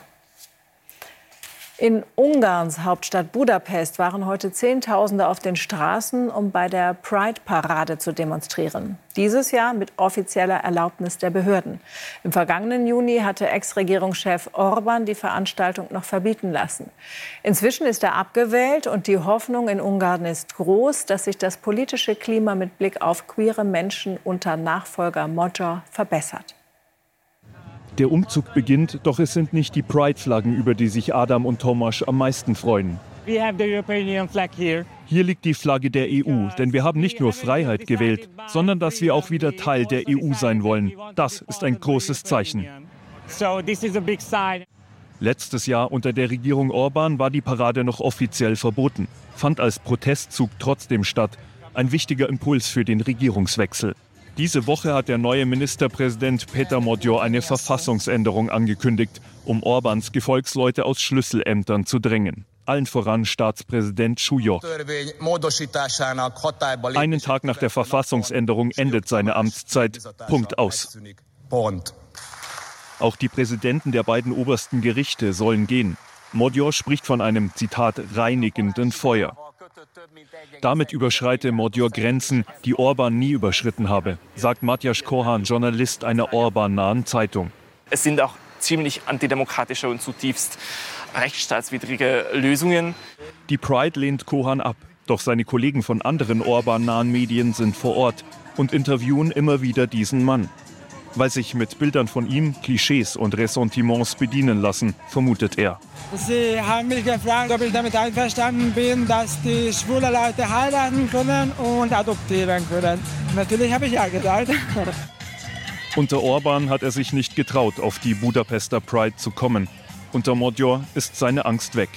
In Ungarns Hauptstadt Budapest waren heute Zehntausende auf den Straßen, um bei der Pride-Parade zu demonstrieren. Dieses Jahr mit offizieller Erlaubnis der Behörden. Im vergangenen Juni hatte Ex-Regierungschef Orbán die Veranstaltung noch verbieten lassen. Inzwischen ist er abgewählt und die Hoffnung in Ungarn ist groß, dass sich das politische Klima mit Blick auf queere Menschen unter Nachfolger Magyar verbessert. Der Umzug beginnt, doch es sind nicht die Pride-Flaggen, über die sich Adam und Tomasz am meisten freuen. Hier liegt die Flagge der EU, denn wir haben nicht nur Freiheit gewählt, sondern dass wir auch wieder Teil der EU sein wollen. Das ist ein großes Zeichen. Letztes Jahr unter der Regierung Orbán war die Parade noch offiziell verboten, fand als Protestzug trotzdem statt. Ein wichtiger Impuls für den Regierungswechsel. Diese Woche hat der neue Ministerpräsident Péter Magyar eine Verfassungsänderung angekündigt, um Orbáns Gefolgsleute aus Schlüsselämtern zu drängen. Allen voran Staatspräsident Súlyog. Einen Tag nach der Verfassungsänderung endet seine Amtszeit. Punkt aus. Auch die Präsidenten der beiden obersten Gerichte sollen gehen. Magyar spricht von einem, Zitat, reinigenden Feuer. Damit überschreite Magyar Grenzen, die Orbán nie überschritten habe, sagt Matjaž Kohan, Journalist einer Orbán-nahen Zeitung. Es sind auch ziemlich antidemokratische und zutiefst rechtsstaatswidrige Lösungen. Die Pride lehnt Kohan ab, doch seine Kollegen von anderen Orbán-nahen Medien sind vor Ort und interviewen immer wieder diesen Mann. Weil sich mit Bildern von ihm Klischees und Ressentiments bedienen lassen, vermutet er. Sie haben mich gefragt, ob ich damit einverstanden bin, dass die schwule Leute heiraten können und adoptieren können. Natürlich habe ich ja gesagt. Unter Orbán hat er sich nicht getraut, auf die Budapester Pride zu kommen. Unter Magyar ist seine Angst weg.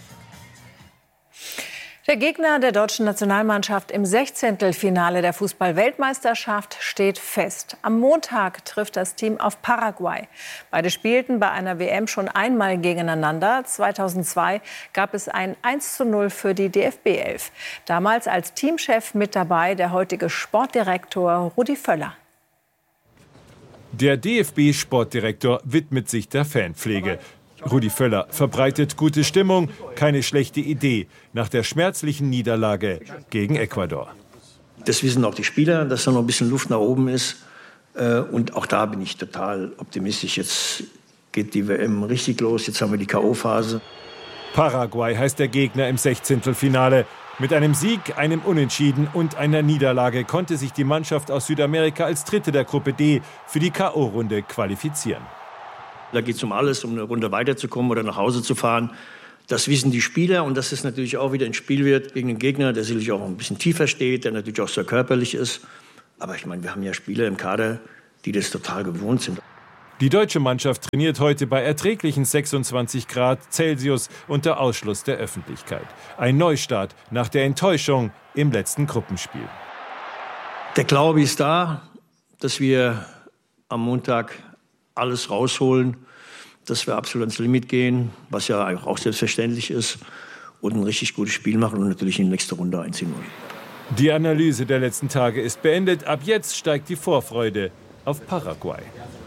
Der Gegner der deutschen Nationalmannschaft im 16. der Fußball-Weltmeisterschaft steht fest. Am Montag trifft das Team auf Paraguay. Beide spielten bei einer WM schon einmal gegeneinander. 2002 gab es ein 1:0 für die DFB-11. Damals als Teamchef mit dabei der heutige Sportdirektor Rudi Völler. Der DFB-Sportdirektor widmet sich der Fanpflege. Rudi Völler verbreitet gute Stimmung, keine schlechte Idee nach der schmerzlichen Niederlage gegen Ecuador. Das wissen auch die Spieler, dass da noch ein bisschen Luft nach oben ist. Und auch da bin ich total optimistisch. Jetzt geht die WM richtig los, jetzt haben wir die K.O.-Phase. Paraguay heißt der Gegner im 16. Mit einem Sieg, einem Unentschieden und einer Niederlage konnte sich die Mannschaft aus Südamerika als Dritte der Gruppe D für die K.O.-Runde qualifizieren. Da geht es um alles, um eine Runde weiterzukommen oder nach Hause zu fahren. Das wissen die Spieler und dass es natürlich auch wieder ein Spiel wird gegen einen Gegner, der sicherlich auch ein bisschen tiefer steht, der natürlich auch sehr körperlich ist. Aber ich meine, wir haben ja Spieler im Kader, die das total gewohnt sind. Die deutsche Mannschaft trainiert heute bei erträglichen 26 Grad Celsius unter Ausschluss der Öffentlichkeit. Ein Neustart nach der Enttäuschung im letzten Gruppenspiel. Der Glaube ist da, dass wir am Montag alles rausholen, dass wir absolut ans Limit gehen, was ja auch selbstverständlich ist, und ein richtig gutes Spiel machen und natürlich in die nächste Runde einziehen wollen. Die Analyse der letzten Tage ist beendet. Ab jetzt steigt die Vorfreude auf Paraguay.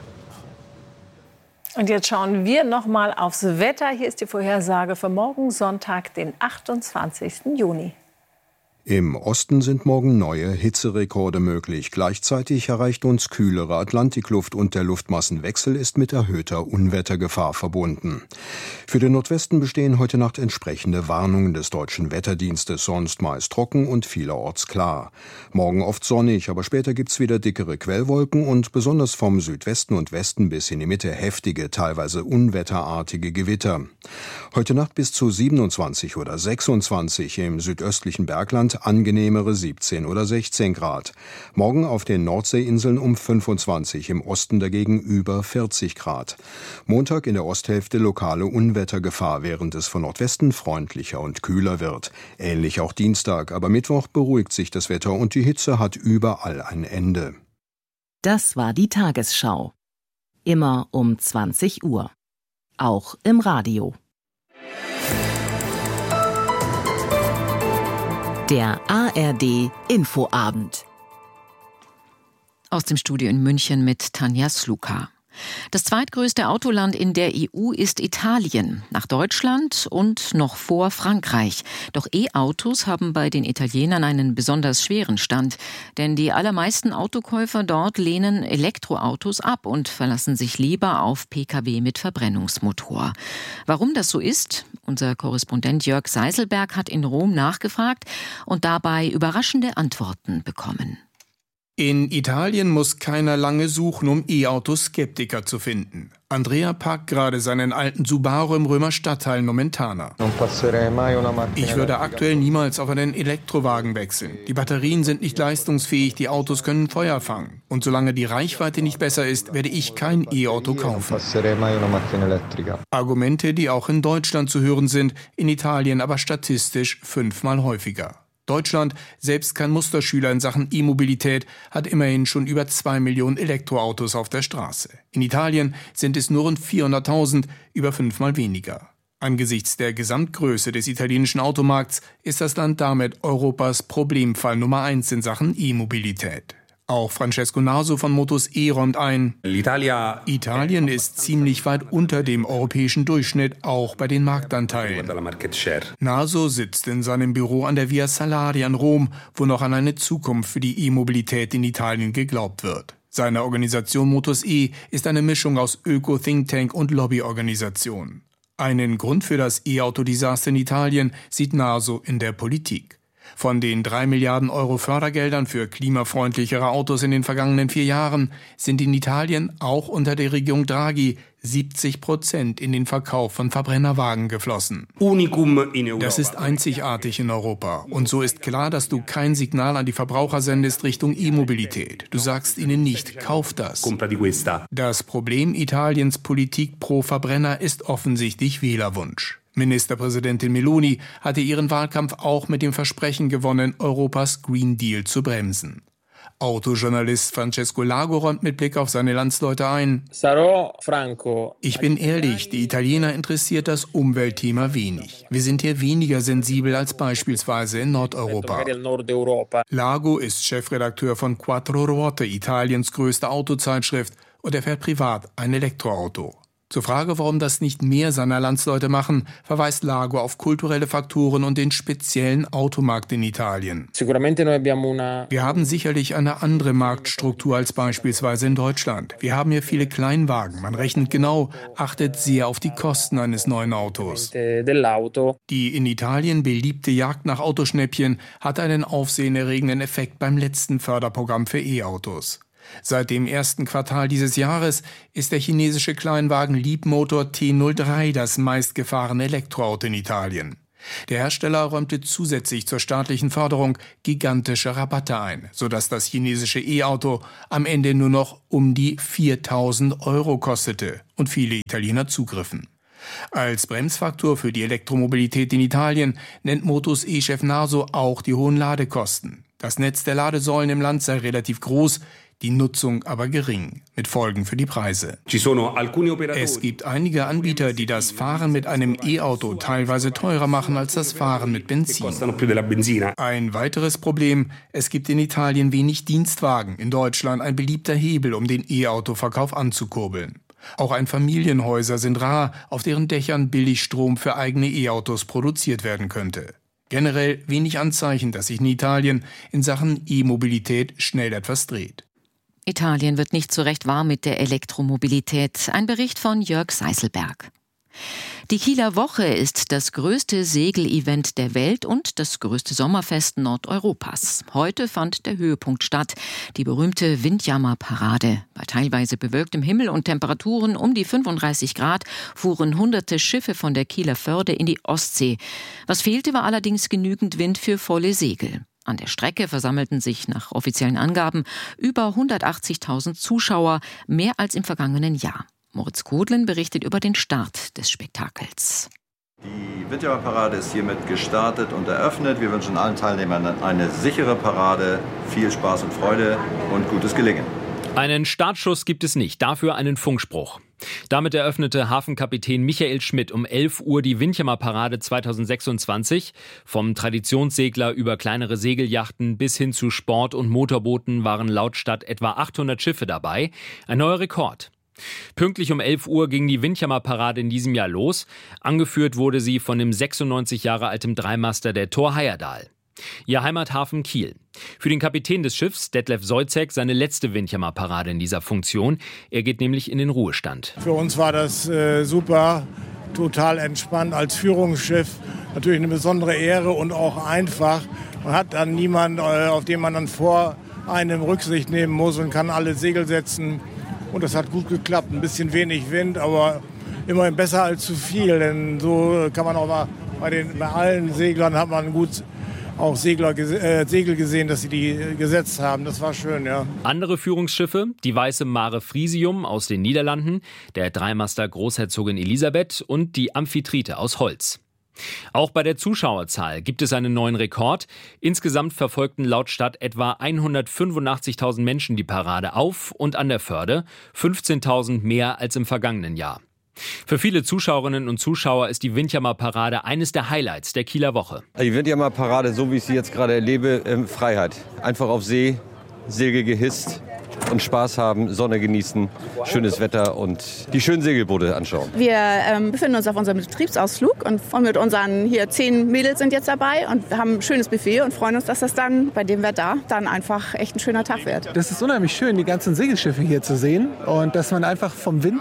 Und jetzt schauen wir noch mal aufs Wetter. Hier ist die Vorhersage für morgen Sonntag, den 28. Juni. Im Osten sind morgen neue Hitzerekorde möglich. Gleichzeitig erreicht uns kühlere Atlantikluft und der Luftmassenwechsel ist mit erhöhter Unwettergefahr verbunden. Für den Nordwesten bestehen heute Nacht entsprechende Warnungen des Deutschen Wetterdienstes, sonst meist trocken und vielerorts klar. Morgen oft sonnig, aber später gibt's wieder dickere Quellwolken und besonders vom Südwesten und Westen bis in die Mitte heftige, teilweise unwetterartige Gewitter. Heute Nacht bis zu 27 oder 26 im südöstlichen Bergland, angenehmere 17 oder 16 Grad. Morgen auf den Nordseeinseln um 25, im Osten dagegen über 40 Grad. Montag in der Osthälfte lokale Unwettergefahr, während es von Nordwesten freundlicher und kühler wird. Ähnlich auch Dienstag, aber Mittwoch beruhigt sich das Wetter und die Hitze hat überall ein Ende. Das war die Tagesschau. Immer um 20 Uhr. Auch im Radio. Der ARD Infoabend. Aus dem Studio in München mit Tanja Sluka. Das zweitgrößte Autoland in der EU ist Italien, nach Deutschland und noch vor Frankreich. Doch E-Autos haben bei den Italienern einen besonders schweren Stand, denn die allermeisten Autokäufer dort lehnen Elektroautos ab und verlassen sich lieber auf Pkw mit Verbrennungsmotor. Warum das so ist? Unser Korrespondent Jörg Seiselberg hat in Rom nachgefragt und dabei überraschende Antworten bekommen. In Italien muss keiner lange suchen, um E-Auto-Skeptiker zu finden. Andrea parkt gerade seinen alten Subaru im Römer Stadtteil Nomentana. Ich würde aktuell niemals auf einen Elektrowagen wechseln. Die Batterien sind nicht leistungsfähig, die Autos können Feuer fangen. Und solange die Reichweite nicht besser ist, werde ich kein E-Auto kaufen. Argumente, die auch in Deutschland zu hören sind, in Italien aber statistisch 5-mal häufiger. Deutschland, selbst kein Musterschüler in Sachen E-Mobilität, hat immerhin schon über 2 Millionen Elektroautos auf der Straße. In Italien sind es nur rund 400.000, über 5-mal weniger. Angesichts der Gesamtgröße des italienischen Automarkts ist das Land damit Europas Problemfall Nummer 1 in Sachen E-Mobilität. Auch Francesco Naso von Motus E räumt ein: Italien ist ziemlich weit unter dem europäischen Durchschnitt, auch bei den Marktanteilen. Naso sitzt in seinem Büro an der Via Salaria in Rom, wo noch an eine Zukunft für die E-Mobilität in Italien geglaubt wird. Seine Organisation Motus E ist eine Mischung aus Öko-Thinktank und Lobbyorganisation. Einen Grund für das E-Auto-Desaster in Italien sieht Naso in der Politik. Von den 3 Milliarden Euro Fördergeldern für klimafreundlichere Autos in den vergangenen 4 Jahren sind in Italien auch unter der Regierung Draghi 70% in den Verkauf von Verbrennerwagen geflossen. Das ist einzigartig in Europa. Und so ist klar, dass du kein Signal an die Verbraucher sendest Richtung E-Mobilität. Du sagst ihnen nicht, kauf das. Das Problem Italiens Politik pro Verbrenner ist offensichtlich Wählerwunsch. Ministerpräsidentin Meloni hatte ihren Wahlkampf auch mit dem Versprechen gewonnen, Europas Green Deal zu bremsen. Autojournalist Francesco Lago räumt mit Blick auf seine Landsleute ein: Ich bin ehrlich, die Italiener interessiert das Umweltthema wenig. Wir sind hier weniger sensibel als beispielsweise in Nordeuropa. Lago ist Chefredakteur von Quattro Ruote, Italiens größte Autozeitschrift, und er fährt privat ein Elektroauto. Zur Frage, warum das nicht mehr seiner Landsleute machen, verweist Lago auf kulturelle Faktoren und den speziellen Automarkt in Italien. Wir haben sicherlich eine andere Marktstruktur als beispielsweise in Deutschland. Wir haben hier viele Kleinwagen. Man rechnet genau, achtet sehr auf die Kosten eines neuen Autos. Die in Italien beliebte Jagd nach Autoschnäppchen hat einen aufsehenerregenden Effekt beim letzten Förderprogramm für E-Autos. Seit dem ersten Quartal dieses Jahres ist der chinesische Kleinwagen Leapmotor T03 das meistgefahrene Elektroauto in Italien. Der Hersteller räumte zusätzlich zur staatlichen Förderung gigantische Rabatte ein, sodass das chinesische E-Auto am Ende nur noch um die 4.000 € kostete und viele Italiener zugriffen. Als Bremsfaktor für die Elektromobilität in Italien nennt Motus E-Chef Naso auch die hohen Ladekosten. Das Netz der Ladesäulen im Land sei relativ groß, die Nutzung aber gering, mit Folgen für die Preise. Es gibt einige Anbieter, die das Fahren mit einem E-Auto teilweise teurer machen als das Fahren mit Benzin. Ein weiteres Problem, es gibt in Italien wenig Dienstwagen, in Deutschland ein beliebter Hebel, um den E-Auto-Verkauf anzukurbeln. Auch Einfamilienhäuser sind rar, auf deren Dächern Billigstrom für eigene E-Autos produziert werden könnte. Generell wenig Anzeichen, dass sich in Italien in Sachen E-Mobilität schnell etwas dreht. Italien wird nicht so recht warm mit der Elektromobilität. Ein Bericht von Jörg Seiselberg. Die Kieler Woche ist das größte Segelevent der Welt und das größte Sommerfest Nordeuropas. Heute fand der Höhepunkt statt, die berühmte Windjammerparade. Bei teilweise bewölktem Himmel und Temperaturen um die 35 Grad fuhren hunderte Schiffe von der Kieler Förde in die Ostsee. Was fehlte, war allerdings genügend Wind für volle Segel. An der Strecke versammelten sich nach offiziellen Angaben über 180.000 Zuschauer, mehr als im vergangenen Jahr. Moritz Kodlen berichtet über den Start des Spektakels. Die Windjammerparade ist hiermit gestartet und eröffnet. Wir wünschen allen Teilnehmern eine sichere Parade, viel Spaß und Freude und gutes Gelingen. Einen Startschuss gibt es nicht, dafür einen Funkspruch. Damit eröffnete Hafenkapitän Michael Schmidt um 11 Uhr die Windjammerparade 2026. Vom Traditionssegler über kleinere Segelyachten bis hin zu Sport- und Motorbooten waren laut Stadt etwa 800 Schiffe dabei. Ein neuer Rekord. Pünktlich um 11 Uhr ging die Windjammerparade in diesem Jahr los. Angeführt wurde sie von dem 96 Jahre alten Dreimaster der Thor Heyerdahl. Ihr Heimathafen Kiel. Für den Kapitän des Schiffs, Detlef Soizek, seine letzte Windjammerparade in dieser Funktion. Er geht nämlich in den Ruhestand. Für uns war das super, total entspannt als Führungsschiff. Natürlich eine besondere Ehre und auch einfach. Man hat dann niemanden, auf den man dann vor einem Rücksicht nehmen muss und kann alle Segel setzen. Und das hat gut geklappt. Ein bisschen wenig Wind, aber immerhin besser als zu viel. Denn so kann man auch mal bei allen Seglern hat man gut auch Segel gesehen, dass sie die gesetzt haben. Das war schön, ja. Andere Führungsschiffe, die weiße Mare Frisium aus den Niederlanden, der Dreimaster Großherzogin Elisabeth und die Amphitrite aus Holz. Auch bei der Zuschauerzahl gibt es einen neuen Rekord. Insgesamt verfolgten laut Stadt etwa 185.000 Menschen die Parade auf und an der Förde, 15.000 mehr als im vergangenen Jahr. Für viele Zuschauerinnen und Zuschauer ist die Windjammerparade eines der Highlights der Kieler Woche. Die Windjammerparade, so wie ich sie jetzt gerade erlebe, Freiheit. Einfach auf See, Segel gehisst und Spaß haben, Sonne genießen, schönes Wetter und die schönen Segelboote anschauen. Wir befinden uns auf unserem Betriebsausflug und mit unseren hier 10 Mädels sind jetzt dabei und wir haben ein schönes Buffet und freuen uns, dass das dann bei dem Wetter dann einfach echt ein schöner Tag wird. Das ist unheimlich schön, die ganzen Segelschiffe hier zu sehen und dass man einfach vom Wind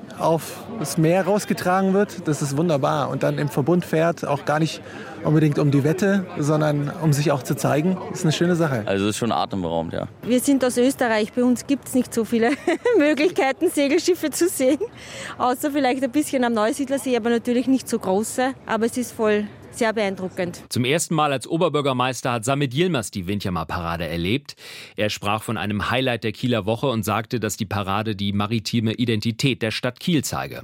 auf das Meer rausgetragen wird, das ist wunderbar. Und dann im Verbund fährt, auch gar nicht unbedingt um die Wette, sondern um sich auch zu zeigen, ist eine schöne Sache. Also es ist schon atemberaubend, ja. Wir sind aus Österreich, bei uns gibt es nicht so viele Möglichkeiten, Segelschiffe zu sehen. Außer vielleicht ein bisschen am Neusiedlersee, aber natürlich nicht so große. Aber es ist voll sehr beeindruckend. Zum ersten Mal als Oberbürgermeister hat Samit Yilmaz die Windjammerparade erlebt. Er sprach von einem Highlight der Kieler Woche und sagte, dass die Parade die maritime Identität der Stadt Kiel zeige.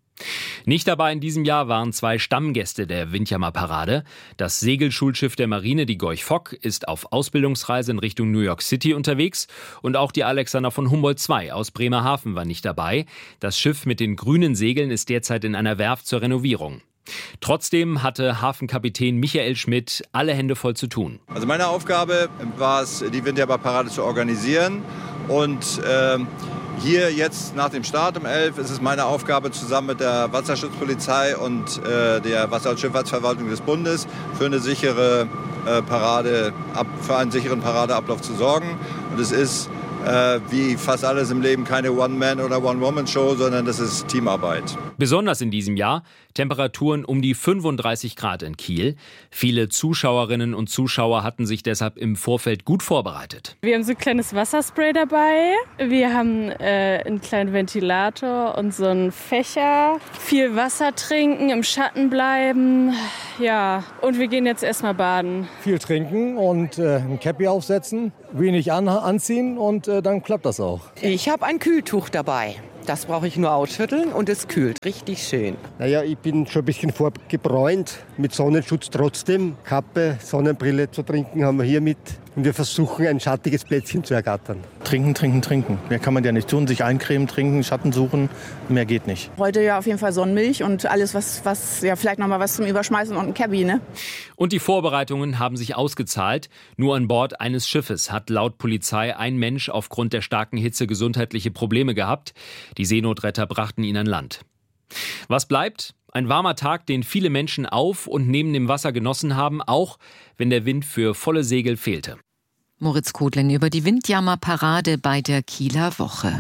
Nicht dabei in diesem Jahr waren 2 Stammgäste der Windjammerparade. Das Segelschulschiff der Marine, die Gorch Fock, ist auf Ausbildungsreise in Richtung New York City unterwegs. Und auch die Alexander von Humboldt II aus Bremerhaven war nicht dabei. Das Schiff mit den grünen Segeln ist derzeit in einer Werft zur Renovierung. Trotzdem hatte Hafenkapitän Michael Schmidt alle Hände voll zu tun. Also meine Aufgabe war es, die Windjammerparade zu organisieren und Hier jetzt nach dem Start um 11 ist es meine Aufgabe, zusammen mit der Wasserschutzpolizei und der Wasser- und Schifffahrtsverwaltung des Bundes für eine sichere für einen sicheren Paradeablauf zu sorgen. Und es ist wie fast alles im Leben keine One-Man- oder One-Woman-Show, sondern das ist Teamarbeit. Besonders in diesem Jahr Temperaturen um die 35 Grad in Kiel. Viele Zuschauerinnen und Zuschauer hatten sich deshalb im Vorfeld gut vorbereitet. Wir haben so ein kleines Wasserspray dabei. Wir haben einen kleinen Ventilator und so einen Fächer. Viel Wasser trinken, im Schatten bleiben. Ja, und wir gehen jetzt erstmal baden. Viel trinken und ein Cappy aufsetzen, wenig anziehen und dann klappt das auch. Ich habe ein Kühltuch dabei. Das brauche ich nur ausschütteln und es kühlt richtig schön. Naja, ich bin schon ein bisschen vorgebräunt, mit Sonnenschutz trotzdem. Kappe, Sonnenbrille zu trinken haben wir hier mit. Und wir versuchen, ein schattiges Plätzchen zu ergattern. Trinken, trinken, trinken. Mehr kann man ja nicht tun. Sich eincremen, trinken, Schatten suchen. Mehr geht nicht. Heute ja auf jeden Fall Sonnenmilch und alles, was ja vielleicht noch mal was zum Überschmeißen und ein Cabby, ne? Und die Vorbereitungen haben sich ausgezahlt. Nur an Bord eines Schiffes hat laut Polizei ein Mensch aufgrund der starken Hitze gesundheitliche Probleme gehabt. Die Seenotretter brachten ihn an Land. Was bleibt? Ein warmer Tag, den viele Menschen auf und neben dem Wasser genossen haben, auch wenn der Wind für volle Segel fehlte. Moritz Kodlen über die Windjammerparade bei der Kieler Woche.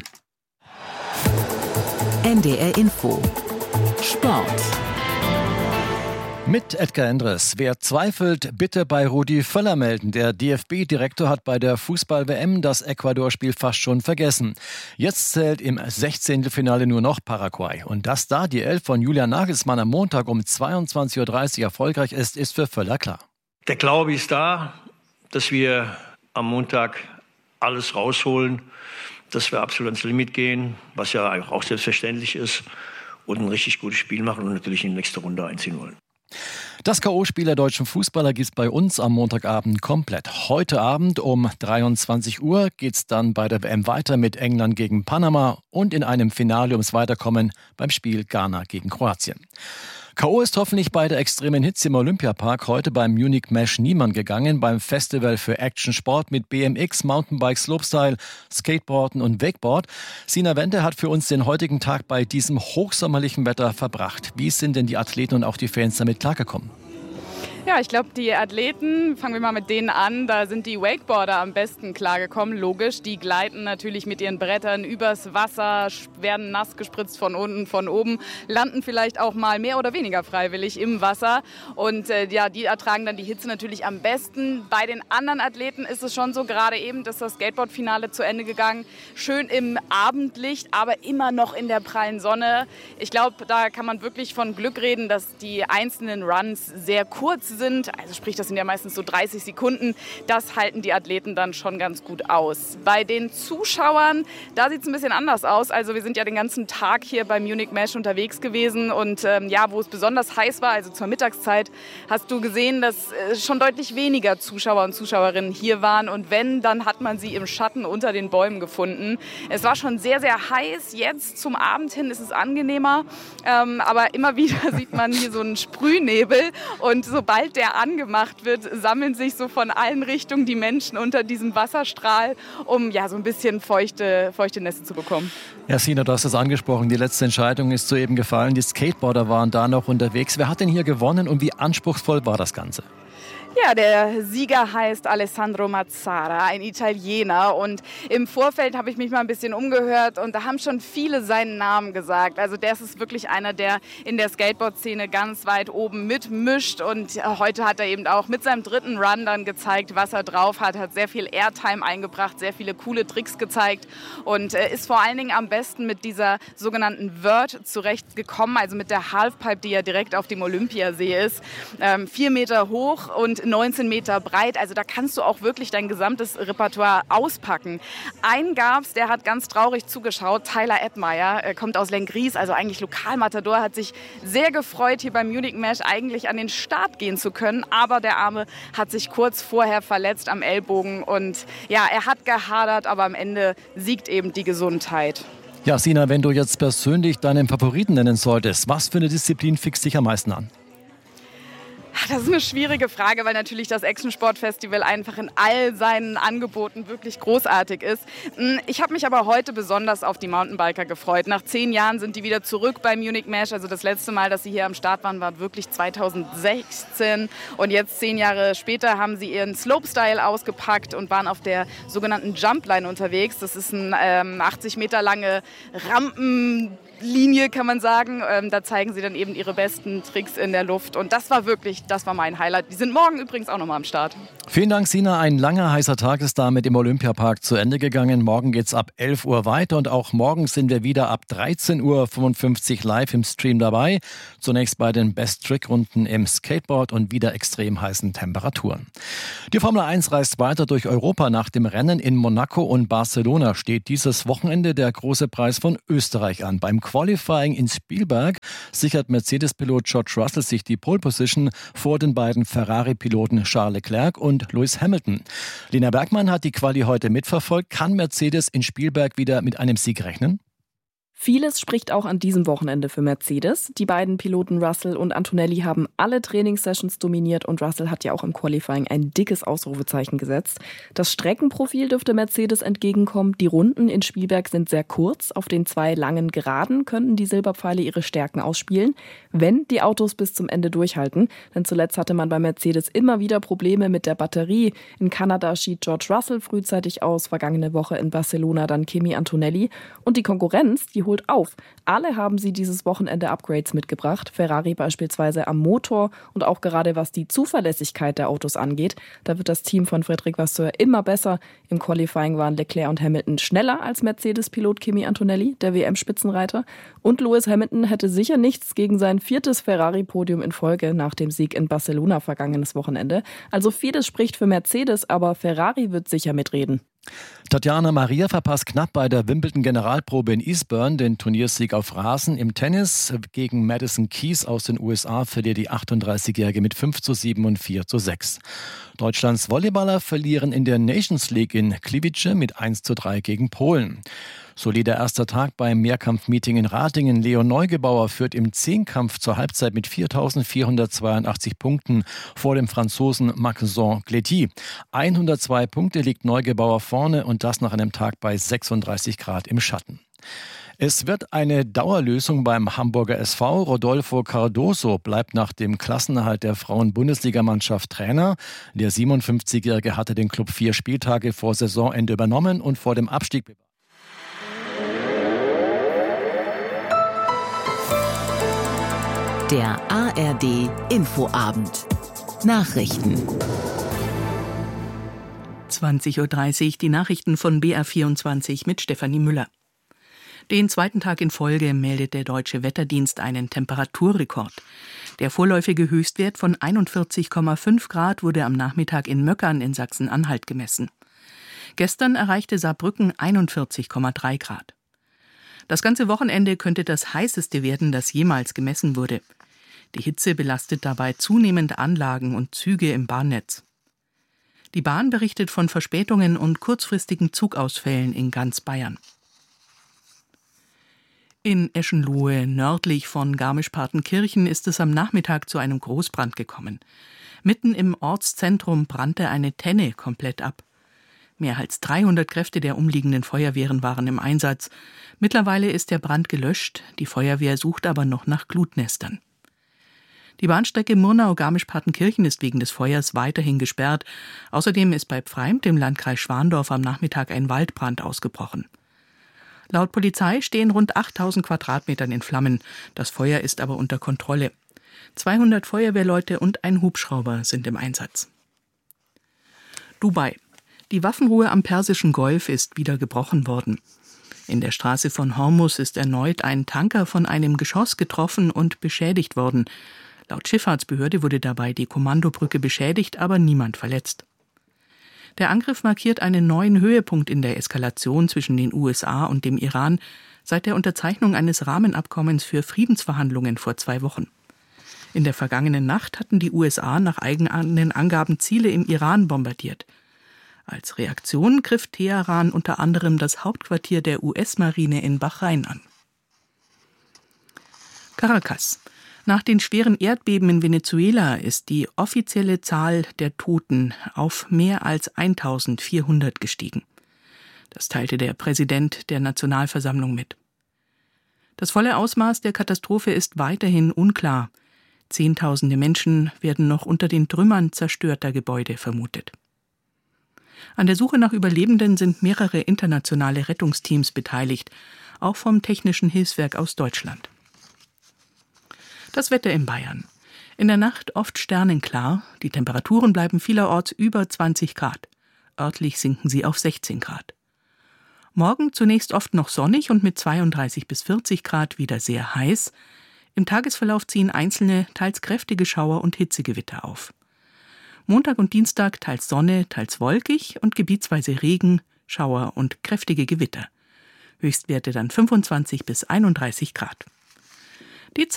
NDR Info Sport. Mit Edgar Endres. Wer zweifelt, bitte bei Rudi Völler melden. Der DFB-Direktor hat bei der Fußball-WM das Ecuador-Spiel fast schon vergessen. Jetzt zählt im 16. Finale nur noch Paraguay. Und dass da die Elf von Julian Nagelsmann am Montag um 22.30 Uhr erfolgreich ist für Völler klar. Der Glaube ist da, dass wir am Montag alles rausholen, dass wir absolut ans Limit gehen, was ja auch selbstverständlich ist, und ein richtig gutes Spiel machen und natürlich in die nächste Runde einziehen wollen. Das K.O.-Spiel der deutschen Fußballer gibt es bei uns am Montagabend komplett. Heute Abend um 23 Uhr geht es dann bei der WM weiter mit England gegen Panama und in einem Finale ums Weiterkommen beim Spiel Ghana gegen Kroatien. K.O. ist hoffentlich bei der extremen Hitze im Olympiapark heute beim Munich Mesh niemand gegangen. Beim Festival für Action-Sport mit BMX, Mountainbike, Slopestyle, Skateboarden und Wakeboard. Sina Wende hat für uns den heutigen Tag bei diesem hochsommerlichen Wetter verbracht. Wie sind denn die Athleten und auch die Fans damit klargekommen? Ja, ich glaube, die Athleten, fangen wir mal mit denen an, da sind die Wakeboarder am besten klargekommen, logisch. Die gleiten natürlich mit ihren Brettern übers Wasser, werden nass gespritzt von unten, von oben, landen vielleicht auch mal mehr oder weniger freiwillig im Wasser. Und die ertragen dann die Hitze natürlich am besten. Bei den anderen Athleten ist es schon so, gerade eben ist das Skateboard-Finale zu Ende gegangen. Schön im Abendlicht, aber immer noch in der prallen Sonne. Ich glaube, da kann man wirklich von Glück reden, dass die einzelnen Runs sehr kurz sind, also sprich, das sind ja meistens so 30 Sekunden, das halten die Athleten dann schon ganz gut aus. Bei den Zuschauern, da sieht es ein bisschen anders aus, also wir sind ja den ganzen Tag hier beim Munich Mesh unterwegs gewesen und wo es besonders heiß war, also zur Mittagszeit, hast du gesehen, dass schon deutlich weniger Zuschauer und Zuschauerinnen hier waren und wenn, dann hat man sie im Schatten unter den Bäumen gefunden. Es war schon sehr, sehr heiß, jetzt zum Abend hin ist es angenehmer, aber immer wieder sieht man hier so einen Sprühnebel und sobald der angemacht wird, sammeln sich so von allen Richtungen die Menschen unter diesem Wasserstrahl, um so ein bisschen feuchte Nässe zu bekommen. Ja, Sina, du hast es angesprochen, die letzte Entscheidung ist soeben gefallen. Die Skateboarder waren da noch unterwegs. Wer hat denn hier gewonnen und wie anspruchsvoll war das Ganze? Ja, der Sieger heißt Alessandro Mazzara, ein Italiener. Und im Vorfeld habe ich mich mal ein bisschen umgehört und da haben schon viele seinen Namen gesagt. Also der ist wirklich einer, der in der Skateboard-Szene ganz weit oben mitmischt. Und heute hat er eben auch mit seinem dritten Run dann gezeigt, was er drauf hat. Hat sehr viel Airtime eingebracht, sehr viele coole Tricks gezeigt und ist vor allen Dingen am besten mit dieser sogenannten Vert zurechtgekommen. Also mit der Halfpipe, die ja direkt auf dem Olympiasee ist. 4 Meter hoch und 19 Meter breit, also da kannst du auch wirklich dein gesamtes Repertoire auspacken. Einen gab's, der hat ganz traurig zugeschaut, Tyler Edmeyer, kommt aus Lenggries, also eigentlich Lokalmatador, hat sich sehr gefreut, hier beim Munich Mesh eigentlich an den Start gehen zu können, aber der Arme hat sich kurz vorher verletzt am Ellbogen und er hat gehadert, aber am Ende siegt eben die Gesundheit. Ja, Sina, wenn du jetzt persönlich deinen Favoriten nennen solltest, was für eine Disziplin fixt dich am meisten an? Das ist eine schwierige Frage, weil natürlich das Action-Sport-Festival einfach in all seinen Angeboten wirklich großartig ist. Ich habe mich aber heute besonders auf die Mountainbiker gefreut. Nach 10 Jahren sind die wieder zurück beim Munich Mesh. Also das letzte Mal, dass sie hier am Start waren, war wirklich 2016. Und jetzt 10 Jahre später haben sie ihren Slopestyle ausgepackt und waren auf der sogenannten Jumpline unterwegs. Das ist eine 80 Meter lange Rampenlinie, kann man sagen. Da zeigen sie dann eben ihre besten Tricks in der Luft. Und das war mein Highlight. Die sind morgen übrigens auch nochmal am Start. Vielen Dank, Sina. Ein langer, heißer Tag ist damit im Olympiapark zu Ende gegangen. Morgen geht's ab 11 Uhr weiter und auch morgen sind wir wieder ab 13.55 Uhr live im Stream dabei. Zunächst bei den Best-Trick-Runden im Skateboard und wieder extrem heißen Temperaturen. Die Formel 1 reist weiter durch Europa. Nach dem Rennen in Monaco und Barcelona steht dieses Wochenende der große Preis von Österreich an. Beim Qualifying in Spielberg sichert Mercedes-Pilot George Russell sich die Pole Position vor den beiden Ferrari-Piloten Charles Leclerc und Lewis Hamilton. Lena Bergmann hat die Quali heute mitverfolgt. Kann Mercedes in Spielberg wieder mit einem Sieg rechnen? Vieles spricht auch an diesem Wochenende für Mercedes. Die beiden Piloten Russell und Antonelli haben alle Trainingssessions dominiert und Russell hat ja auch im Qualifying ein dickes Ausrufezeichen gesetzt. Das Streckenprofil dürfte Mercedes entgegenkommen. Die Runden in Spielberg sind sehr kurz. Auf den 2 langen Geraden könnten die Silberpfeile ihre Stärken ausspielen, wenn die Autos bis zum Ende durchhalten. Denn zuletzt hatte man bei Mercedes immer wieder Probleme mit der Batterie. In Kanada schied George Russell frühzeitig aus, vergangene Woche in Barcelona dann Kimi Antonelli. Und die Konkurrenz, die holt auf. Alle haben sie dieses Wochenende Upgrades mitgebracht. Ferrari beispielsweise am Motor und auch gerade was die Zuverlässigkeit der Autos angeht. Da wird das Team von Frédéric Vasseur immer besser. Im Qualifying waren Leclerc und Hamilton schneller als Mercedes-Pilot Kimi Antonelli, der WM-Spitzenreiter. Und Lewis Hamilton hätte sicher nichts gegen sein 4. Ferrari-Podium in Folge nach dem Sieg in Barcelona vergangenes Wochenende. Also vieles spricht für Mercedes, aber Ferrari wird sicher mitreden. Tatjana Maria verpasst knapp bei der Wimbledon-Generalprobe in Eastbourne den Turniersieg auf Rasen. Im Tennis gegen Madison Keys aus den USA verliert die 38-Jährige mit 5:7 und 4:6. Deutschlands Volleyballer verlieren in der Nations League in Gliwice mit 1:3 gegen Polen. Solider erster Tag beim Mehrkampfmeeting in Ratingen. Leon Neugebauer führt im Zehnkampf zur Halbzeit mit 4.482 Punkten vor dem Franzosen Maxence Cléty. 102 Punkte liegt Neugebauer vorne und das nach einem Tag bei 36 Grad im Schatten. Es wird eine Dauerlösung beim Hamburger SV. Rodolfo Cardoso bleibt nach dem Klassenerhalt der Frauen-Bundesligamannschaft Trainer. Der 57-Jährige hatte den Club 4 Spieltage vor Saisonende übernommen und vor dem Abstieg bewahrt. Der ARD Infoabend. Nachrichten. 20:30 Uhr die Nachrichten von BR24 mit Stefanie Müller. Den zweiten Tag in Folge meldet der Deutsche Wetterdienst einen Temperaturrekord. Der vorläufige Höchstwert von 41,5 Grad wurde am Nachmittag in Möckern in Sachsen-Anhalt gemessen. Gestern erreichte Saarbrücken 41,3 Grad. Das ganze Wochenende könnte das heißeste werden, das jemals gemessen wurde. Die Hitze belastet dabei zunehmend Anlagen und Züge im Bahnnetz. Die Bahn berichtet von Verspätungen und kurzfristigen Zugausfällen in ganz Bayern. In Eschenlohe, nördlich von Garmisch-Partenkirchen, ist es am Nachmittag zu einem Großbrand gekommen. Mitten im Ortszentrum brannte eine Tenne komplett ab. Mehr als 300 Kräfte der umliegenden Feuerwehren waren im Einsatz. Mittlerweile ist der Brand gelöscht, die Feuerwehr sucht aber noch nach Glutnestern. Die Bahnstrecke Murnau-Garmisch-Partenkirchen ist wegen des Feuers weiterhin gesperrt. Außerdem ist bei Pfreimd im Landkreis Schwandorf am Nachmittag ein Waldbrand ausgebrochen. Laut Polizei stehen rund 8000 Quadratmetern in Flammen. Das Feuer ist aber unter Kontrolle. 200 Feuerwehrleute und ein Hubschrauber sind im Einsatz. Dubai. Die Waffenruhe am Persischen Golf ist wieder gebrochen worden. In der Straße von Hormuz ist erneut ein Tanker von einem Geschoss getroffen und beschädigt worden. Laut Schifffahrtsbehörde wurde dabei die Kommandobrücke beschädigt, aber niemand verletzt. Der Angriff markiert einen neuen Höhepunkt in der Eskalation zwischen den USA und dem Iran seit der Unterzeichnung eines Rahmenabkommens für Friedensverhandlungen vor 2 Wochen. In der vergangenen Nacht hatten die USA nach eigenen Angaben Ziele im Iran bombardiert. Als Reaktion griff Teheran unter anderem das Hauptquartier der US-Marine in Bahrain an. Caracas. Nach den schweren Erdbeben in Venezuela ist die offizielle Zahl der Toten auf mehr als 1400 gestiegen. Das teilte der Präsident der Nationalversammlung mit. Das volle Ausmaß der Katastrophe ist weiterhin unklar. Zehntausende Menschen werden noch unter den Trümmern zerstörter Gebäude vermutet. An der Suche nach Überlebenden sind mehrere internationale Rettungsteams beteiligt, auch vom Technischen Hilfswerk aus Deutschland. Das Wetter in Bayern. In der Nacht oft sternenklar, die Temperaturen bleiben vielerorts über 20 Grad. Örtlich sinken sie auf 16 Grad. Morgen zunächst oft noch sonnig und mit 32 bis 40 Grad wieder sehr heiß. Im Tagesverlauf ziehen einzelne, teils kräftige Schauer und Hitzegewitter auf. Montag und Dienstag teils Sonne, teils wolkig und gebietsweise Regen, Schauer und kräftige Gewitter. Höchstwerte dann 25 bis 31 Grad.